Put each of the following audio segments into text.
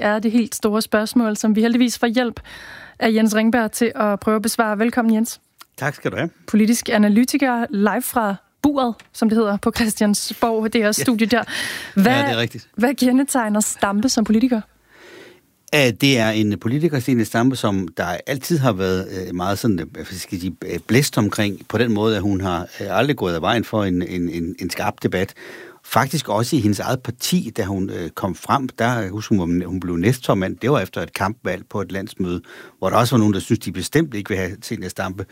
Det er det helt store spørgsmål, som vi heldigvis får hjælp af Jens Ringberg til at prøve at besvare. Velkommen, Jens. Tak skal du have. Politisk analytiker live fra buret, som det hedder, på Christiansborg. Det er studiet der. Ja, det er rigtigt. Hvad kendetegner Stampe som politiker? Det er en politiker, Zenia Stampe, som der altid har været meget sådan, blæst omkring, på den måde, at hun har aldrig gået af vejen for en skarp debat. Faktisk også i hendes eget parti, da hun kom frem, der husker hun blev næstformand. Det var efter et kampvalg på et landsmøde, hvor der også var nogen, der synes, de bestemt ikke vil have Zenia Stampe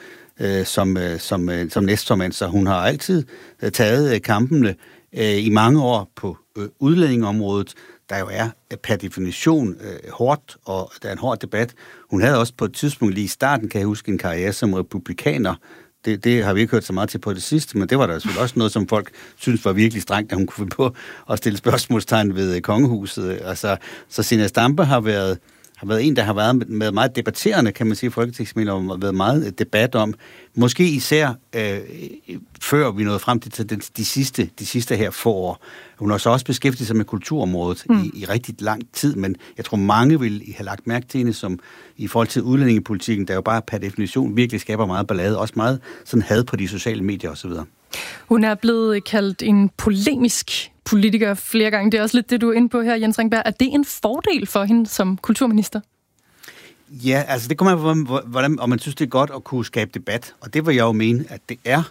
som næstformand. Så hun har altid taget kampene i mange år på udlændingeområdet, der jo er per definition hårdt, og der er en hård debat. Hun havde også på et tidspunkt lige i starten, kan jeg huske, en karriere som republikaner. Det har vi ikke hørt så meget til på det sidste, men det var der selvfølgelig også noget, som folk synes var virkelig strengt, at hun kunne finde på at stille spørgsmålstegn ved kongehuset. Altså, så Zenia Stampe har været en, der har været med meget debatterende, kan man sige, folketingsmedlemmer, og været meget debat om. Måske især før vi nåede frem til de sidste her få år. Hun har så også beskæftiget sig med kulturområdet i rigtig lang tid, men jeg tror, mange vil have lagt mærke til hende, som i forhold til udlændingepolitikken, der jo bare per definition virkelig skaber meget ballade, også meget sådan had på de sociale medier osv. Hun er blevet kaldt en polemisk politiker flere gange. Det er også lidt det, du er inde på her, Jens Ringberg. Er det en fordel for hende som kulturminister? Ja, altså det kommer an på, hvordan, om man synes, det er godt at kunne skabe debat. Og det vil jeg jo mene, at det er.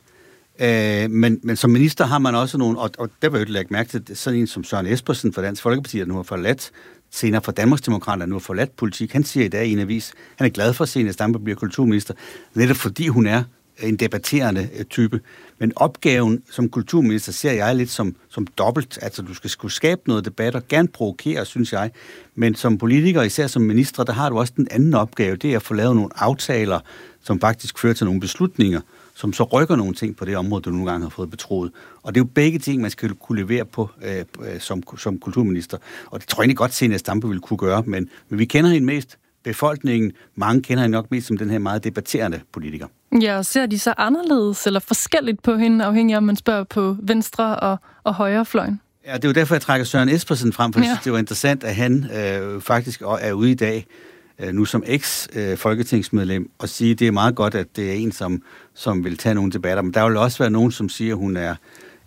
Men som minister har man også nogle, og der vil jeg jo lægge mærke til, sådan en som Søren Espersen fra Dansk Folkeparti, der nu har forladt, senere fra Danmarksdemokraterne, der nu har forladt politik. Han siger i dag i en avis, han er glad for, at Zenia Stampe bliver kulturminister, netop fordi hun er en debatterende type. Men opgaven som kulturminister ser jeg lidt som dobbelt. Altså, du skal skulle skabe noget debat og gerne provokere, synes jeg. Men som politiker, især som minister, der har du også den anden opgave, det er at få lavet nogle aftaler, som faktisk fører til nogle beslutninger, som så rykker nogle ting på det område, du nogle gange har fået betroet. Og det er jo begge ting, man skal kunne levere på som kulturminister. Og det tror jeg egentlig godt, Zenia Stampe ville kunne gøre, men vi kender hende mest. Befolkningen, mange kender hende nok mest som den her meget debatterende politiker. Ja, og ser de så anderledes eller forskelligt på hende, afhængig af, om man spørger på venstre og højre fløjen? Ja, det er jo derfor, jeg trækker Søren Espersen frem, for jeg synes, det var interessant, at han faktisk er ude i dag, nu som eks-folketingsmedlem, og sige, at det er meget godt, at det er en, som vil tage nogle debatter. Men der vil også være nogen, som siger, at hun er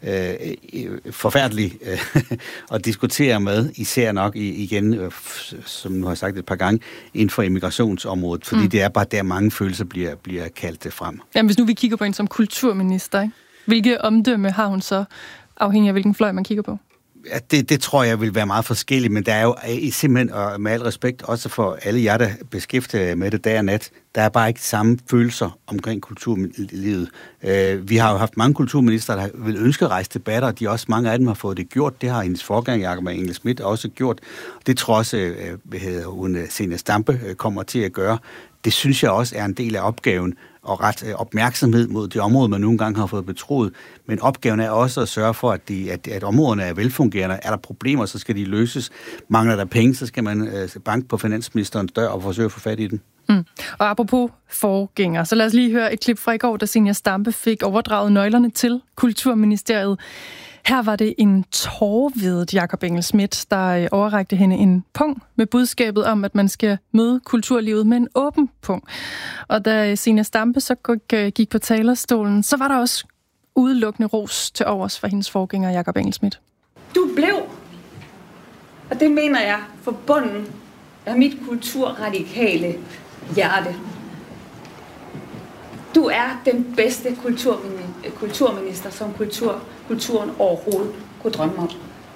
forfærdelig at diskutere med, især nok igen, som nu har jeg sagt et par gange, inden for immigrationsområdet, fordi det er bare der, mange følelser bliver kaldt frem. Jamen, hvis nu vi kigger på en som kulturminister, ikke? Hvilke omdømme har hun så, afhængig af hvilken fløj man kigger på? Ja, det tror jeg vil være meget forskelligt, men der er jo simpelthen, og med al respekt, også for alle jer, der beskæftiger med det dag og nat, der er bare ikke samme følelser omkring kulturlivet. Vi har jo haft mange kulturminister, der vil ønske at rejse debatter, og mange af dem har fået det gjort. Det har hendes forgænger, Jakob Engel-Schmidt, også gjort. Det tror også, Zenia Stampe kommer til at gøre. Det synes jeg også er en del af opgaven, og ret opmærksomhed mod det område, man nogle gange har fået betroet. Men opgaven er også at sørge for, at områderne er velfungerende. Er der problemer, så skal de løses. Mangler der penge, så skal man banke på finansministerens dør og forsøge at få fat i den. Og apropos forgænger, så lad os lige høre et klip fra i går, da Zenia Stampe fik overdraget nøglerne til Kulturministeriet. Her var det en tårevædet Jakob Engel-Schmidt, der overrakte hende en pung med budskabet om, at man skal møde kulturlivet med en åben pung. Og da Zenia Stampe så gik på talerstolen, så var der også udelukkende ros til overs for hendes forgænger Jakob Engel-Schmidt. Du blev, og det mener jeg, forbundet af mit kulturradikale hjerte. Du er den bedste kulturminister, som kulturen overhovedet kunne drømme om.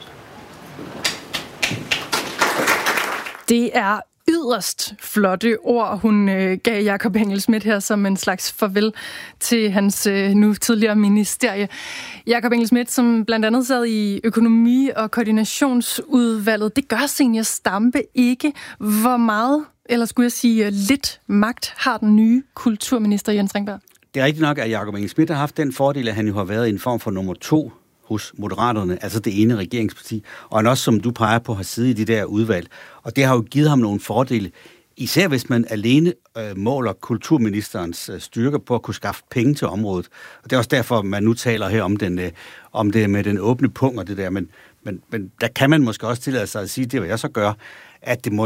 Det er yderst flotte ord, hun gav Jakob Engel-Schmidt her som en slags farvel til hans nu tidligere ministerie. Jakob Engel-Schmidt, som blandt andet sad i økonomi- og koordinationsudvalget, det gør Zenia Stampe ikke. Hvor meget, eller skulle jeg sige lidt, magt har den nye kulturminister Jens Ringberg? Det er rigtigt nok, at Jakob Engel-Schmidt har haft den fordel, at han jo har været i en form for nummer 2 hos Moderaterne, altså det ene regeringsparti, og han også, som du peger på, har siddet i de der udvalg. Og det har jo givet ham nogle fordele, især hvis man alene måler kulturministerens styrke på at kunne skaffe penge til området. Og det er også derfor, man nu taler her om det med den åbne punkt og det der. Men der kan man måske også tillade sig at sige, det vil jeg så gøre, at det må